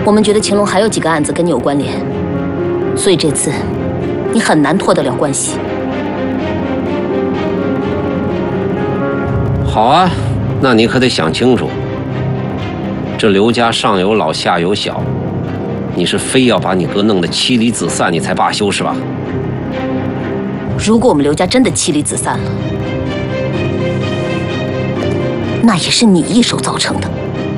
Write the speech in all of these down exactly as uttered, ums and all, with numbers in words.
我们觉得秦龙还有几个案子跟你有关联，所以这次你很难脱得了关系。 好啊，那你可得想清楚，这刘家上有老下有小，你是非要把你哥弄得妻离子散，你才罢休是吧？ 如果我们刘家真的妻离子散了，那也是你一手造成的。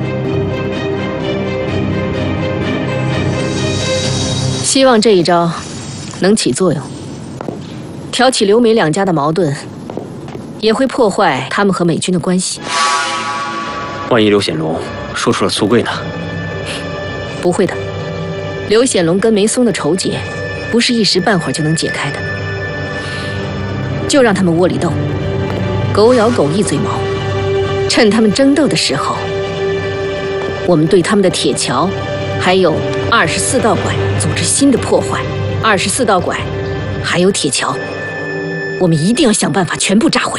希望这一招能起作用，挑起刘美两家的矛盾，也会破坏他们和美军的关系。 万一刘显龙说出了苏贵呢？ 不会的，刘显龙跟梅松的仇结，不是一时半会儿就能解开的。就让他们窝里斗，狗咬狗一嘴毛。趁他们争斗的时候，我们对他们的铁桥，还有二十四道拐组织新的破坏。二十四道拐，还有铁桥，我们一定要想办法全部炸毁。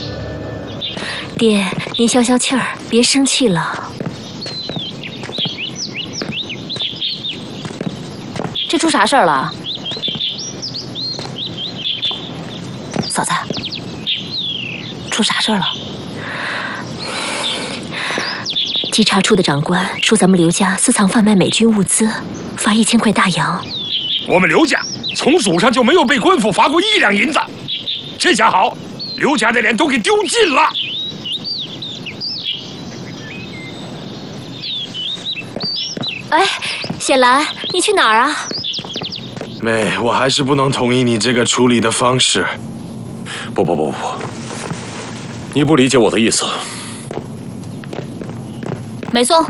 爹，您消消气儿，别生气了。 这出啥事儿了？嫂子，出啥事儿了？ 稽查处的长官说咱们刘家私藏贩卖美军物资，罚一千块大洋。 我们刘家从祖上就没有被官府罚过一两银子，这下好，刘家的脸都给丢尽了。 哎，显兰，你去哪儿啊？ 妹，我还是不能同意你这个处理的方式。 不不不不，你不理解我的意思。 梅松，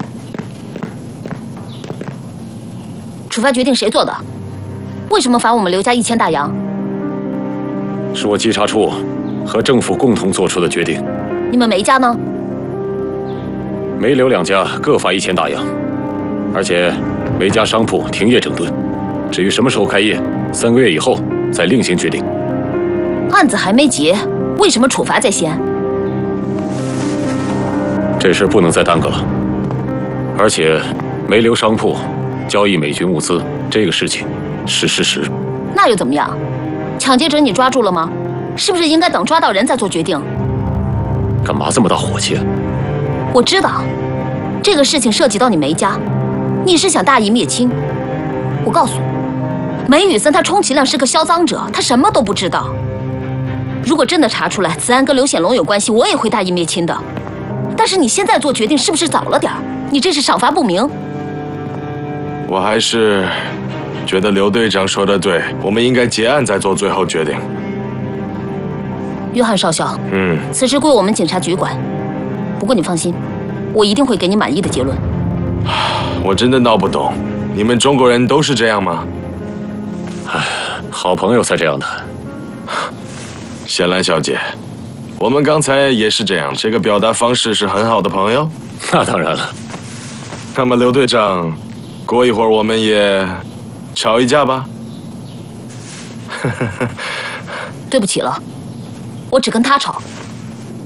处罚决定谁做的？为什么罚我们刘家一千大洋？ 是我稽查处和政府共同做出的决定。 你们梅家呢？ 梅刘两家各罚一千大洋，而且梅家商铺停业整顿。至于什么时候开业，三个月以后再另行决定。 案子还没结，为什么处罚在先？ 这事不能再耽搁了。而且，梅刘商铺交易美军物资这个事情是事实。 那又怎么样？抢劫者你抓住了吗？是不是应该等抓到人再做决定？ 干嘛这么大火气啊？ 我知道，这个事情涉及到你梅家，你是想大义灭亲。我告诉你，梅雨森他充其量是个销赃者，他什么都不知道。如果真的查出来子安跟刘显龙有关系，我也会大义灭亲的。但是你现在做决定是不是早了点儿？你这是赏罚不明。 我还是觉得刘队长说的对，我们应该结案再做最后决定。 约翰少校， 嗯， 此事归我们警察局管。不过你放心，我一定会给你满意的结论。 我真的闹不懂，你们中国人都是这样吗？ 唉，好朋友才这样的。 显兰小姐，我们刚才也是这样，这个表达方式是很好的朋友。 那当然了。 那么刘队长，过一会儿我们也吵一架吧。 对不起了，我只跟他吵。